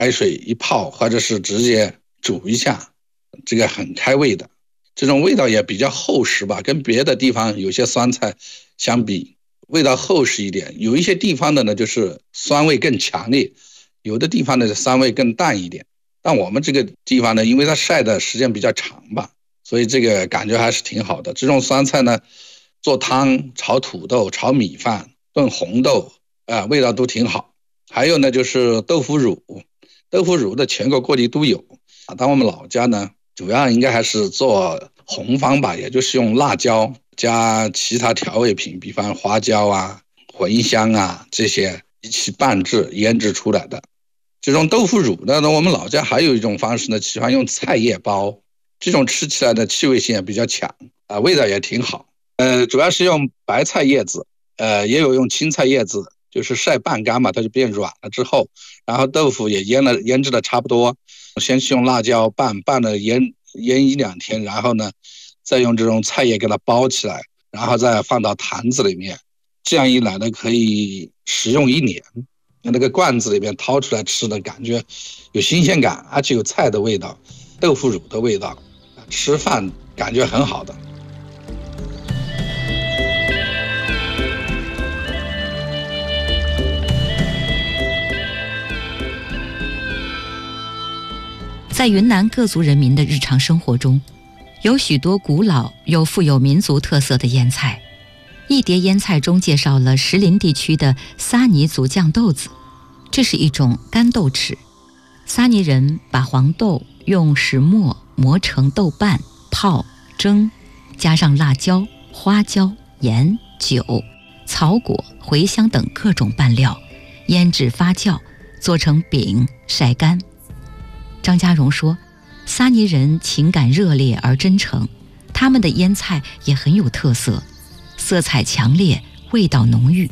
开水一泡，或者是直接煮一下，这个很开胃的。这种味道也比较厚实吧，跟别的地方有些酸菜相比，味道厚实一点。有一些地方的呢，就是酸味更强烈，有的地方的酸味更淡一点。但我们这个地方呢，因为它晒的时间比较长吧，所以这个感觉还是挺好的。这种酸菜呢，做汤、炒土豆、炒米饭、炖红豆，味道都挺好。还有呢，就是豆腐乳，豆腐乳的全国各地都有啊。但我们老家呢，主要应该还是做红方吧，也就是用辣椒加其他调味品，比方花椒啊、茴香啊这些一起拌制腌制出来的。这种豆腐乳呢，我们老家还有一种方式呢，喜欢用菜叶包，这种吃起来的气味性也比较强啊，味道也挺好。主要是用白菜叶子，也有用青菜叶子，就是晒半干嘛，它就变软了之后，然后豆腐也腌制的差不多，先去用辣椒拌了腌1-2天，然后呢，再用这种菜叶给它包起来，然后再放到坛子里面，这样一来呢，可以食用1年。那个罐子里面掏出来吃的感觉有新鲜感，而且有菜的味道、豆腐乳的味道，吃饭感觉很好的。 在云南各族人民的日常生活中，有许多古老又富有民族特色的腌菜。一碟腌菜中介绍了石林地区的撒尼族酱豆子，这是一种干豆豉。撒尼人把黄豆用石磨磨成豆瓣，泡蒸，加上辣椒、花椒、盐、酒、草果、茴香等各种拌料，腌制发酵，做成饼晒干。张家荣说，撒尼人情感热烈而真诚，他们的腌菜也很有特色，色彩强烈，味道浓郁。